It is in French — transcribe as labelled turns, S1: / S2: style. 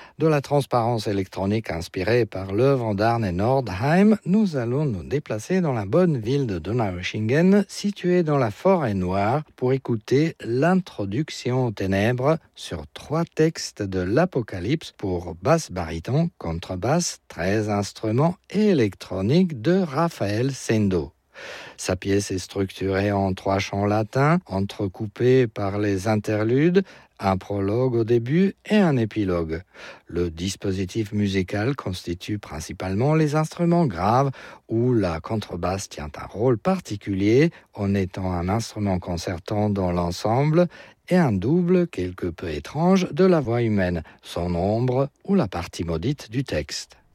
S1: De la transparence électronique inspirée par l'œuvre d'Arne Nordheim, nous allons nous déplacer dans la bonne ville de Donaueschingen, située dans la forêt noire, pour écouter l'introduction aux ténèbres sur 3 textes de l'Apocalypse pour basse baryton, contrebasse, 13 instruments et électronique de Raphaël Sendo. Sa pièce est structurée en 3 chants latins, entrecoupés par les interludes, un prologue au début et un épilogue. Le dispositif musical constitue principalement les instruments graves, où la contrebasse tient un rôle particulier en étant un instrument concertant dans l'ensemble et un double quelque peu étrange de la voix humaine, son ombre ou la partie maudite du texte.